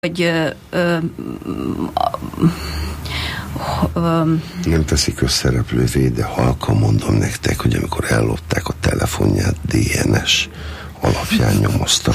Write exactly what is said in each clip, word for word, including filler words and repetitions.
hogy ö, ö, ö, nem teszi közszereplővé, de halkan mondom nektek, hogy amikor ellopták a telefonját, dé en es alapján nyomoztak.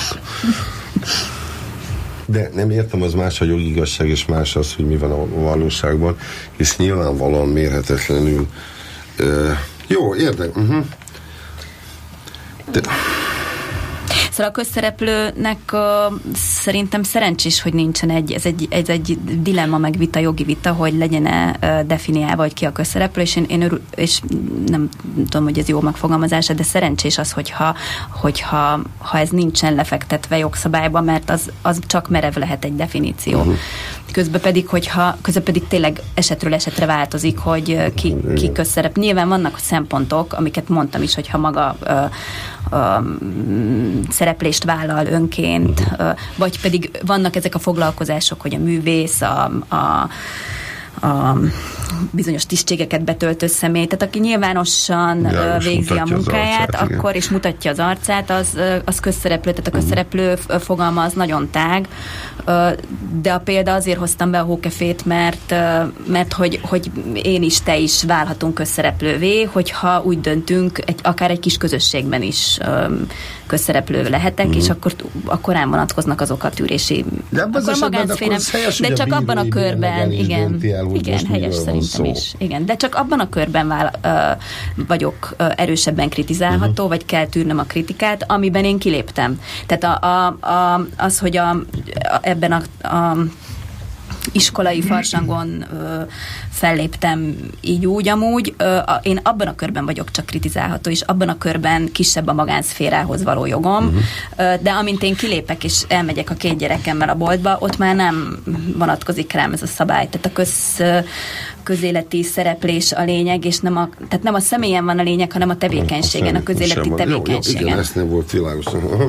De nem értem, az más a jogigazság, és más az, hogy mi van a valóságban, hisz nyilvánvalóan mérhetetlenül ö, jó, érdek. Uh-huh. De... Szóval a közszereplőnek uh, szerintem szerencsés, hogy nincsen egy, ez egy, ez egy dilemma, meg vita, jogi vita, hogy legyen-e uh, definiálva, hogy ki a közszereplő, és én, én örül, és nem tudom, hogy ez jó megfogalmazása, de szerencsés az, hogyha, hogyha ha ez nincsen lefektetve jogszabályban, mert az, az csak merev lehet egy definíció. Uh-huh. Közben pedig, hogyha, közben pedig tényleg esetről esetre változik, hogy ki, ki közszerep. Nyilván vannak szempontok, amiket mondtam is, hogyha maga uh, uh, szereplést vállal önként, uh, vagy pedig vannak ezek a foglalkozások, hogy a művész, a, a a bizonyos tisztségeket betöltő személy, tehát aki nyilvánosan ja, végzi a munkáját, arcát, akkor igen. És mutatja az arcát, az, az közszereplő, tehát a közszereplő uh-huh. fogalma az nagyon tág, de a példa azért hoztam be a Hókefét, mert, mert hogy, hogy én is, te is válhatunk közszereplővé, hogyha úgy döntünk, egy, akár egy kis közösségben is közszereplő lehetek, uh-huh. és akkor, akkor rám vonatkoznak azok a tűrési de akkor a magánszférem, de csak abban a körben, igen, el, igen, helyes szerintem is. Igen, de csak abban a körben vál, uh, vagyok uh, erősebben kritizálható, uh-huh. vagy kell tűrnöm a kritikát, amiben én kiléptem. Tehát a, a, a, az, hogy a, a, ebben a, a iskolai farsangon ö, felléptem így úgy amúgy. Ö, a, én abban a körben vagyok csak kritizálható, és abban a körben kisebb a magánszférához való jogom, uh-huh. ö, de amint én kilépek és elmegyek a két gyerekemmel a boltba, ott már nem vonatkozik rám ez a szabály. Tehát a köz, közéleti szereplés a lényeg, és nem a, tehát nem a személyen van a lényeg, hanem a tevékenységen, a, a közéleti tevékenységen. Jó, jó, igen, ezt nem volt világos.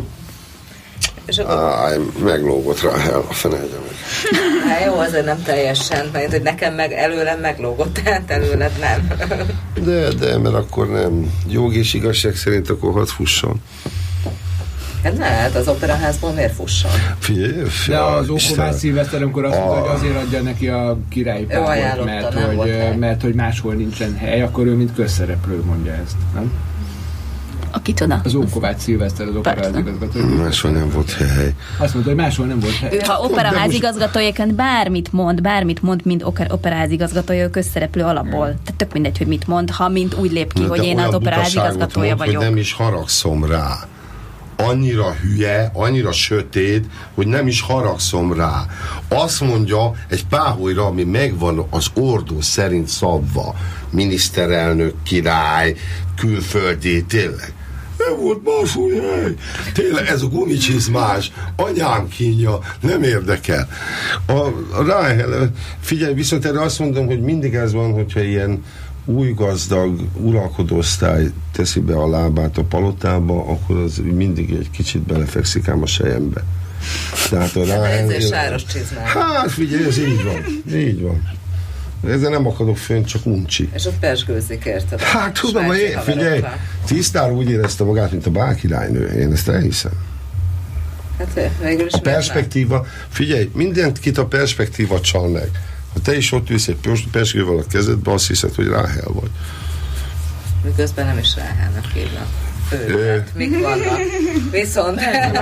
Áj, meglógott rá el a fenelje meg. Hát jó, azért nem teljesen, mert hogy nekem meg előlem meglógott, tehát előled nem. De, de, mert akkor nem. Jog és igazság szerint akkor hadd fusson. Hát ne, hát az operaházból miért fusson? Figyelj, de az Ókovács Szilveszter, amikor azt mondta, hogy azért adja neki a királyi párot, mert, hogy, mert hogy máshol nincsen hely, akkor ő mint közszereplő mondja ezt, nem? A kicsoda? Az Ókovács Szilveszter, az operaházigazgatója. Máshol nem volt hely. Azt mondta, hogy máshol nem volt hely. Ő, ha operaházigazgatójaként bármit mond, bármit mond, mint operaházigazgatója, ő közszereplő alapból. Tehát tök mindegy, hogy mit mond, ha mint úgy lép ki, de hogy én az operaházigazgatója vagyok. Hogy nem is haragszom rá. Annyira hülye, annyira sötét, hogy nem is haragszom rá. Azt mondja egy páholyra, ami megvan az ordó szerint szabva. Miniszterelnök, király, külföldi, tényleg. Nem volt máshol hely. Tényleg ez a gumicsizmás, anyám kínja, nem érdekel. A, a Ráhel, figyelj, viszont erre azt mondom, hogy mindig ez van, hogyha ilyen új gazdag uralkodóosztály teszi be a lábát a palotába, akkor az mindig egy kicsit belefekszik ám a sejembe. Tehát a Ráhel... Ez sáros csizmán. Hát figyelj, ez így van. Így van. Ezzel nem akadok fönn, csak uncsi. És ott persgőzik, érted? Hát tudom, hogy én, figyelj, tisztára úgy érezte magát, mint a bákirálynő. Én ezt elhiszem. Hát végül is a perspektíva, figyelj, mindenkit a perspektíva csal meg. Ha te is ott ülsz egy persgővel a kezedbe, azt hiszed, hogy Ráhel vagy. Miközben nem is Ráhelnek hívnak. Ő, mik vannak. Viszont...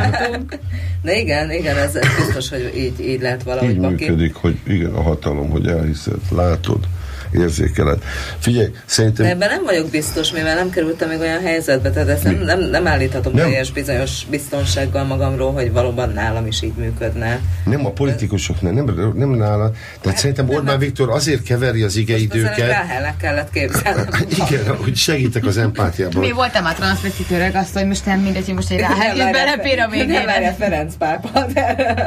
De igen, igen, ez biztos, hogy így, így lehet valahogy így baki. működik, hogy igen, a hatalom, hogy elhiszed, látod, érzékeled. Figyelj, szerintem... De ebben nem vagyok biztos, mivel nem kerültem még olyan helyzetbe, tehát ezt nem, nem, nem állíthatom nem. teljes bizonyos biztonsággal magamról, hogy valóban nálam is így működne. Nem a politikusoknál, nem, nem nála. Tehát hát, szerintem Orbán Viktor azért keveri az igeidőket. Most Ráhelnek kellett képzelnem. Igen, hogy segítek az empátiában. Mi voltam a transzvesztitőreg azt, hogy most nem mindegy, hogy most egy Ráhel jött belepér a végén. Nem várja Ferenc pápa, de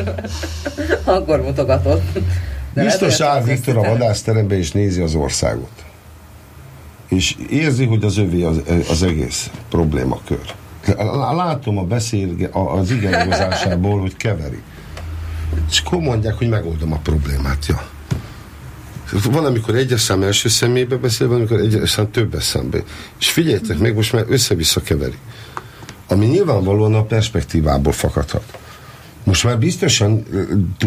akkor mutogatott. De biztos áll Viktor a vadászterembe és nézi az országot. És érzi, hogy az övé az, az egész problémakör. Látom a beszélge, az igenírozásából, hogy keveri. És akkor mondják, hogy megoldom a problémát. Ja. Van, amikor egyes szám első személybe beszél, van, amikor egyes szám többes számba. És figyeljétek meg, most már össze-vissza keveri. Ami nyilvánvalóan a perspektívából fakadhat. Most Most már biztosan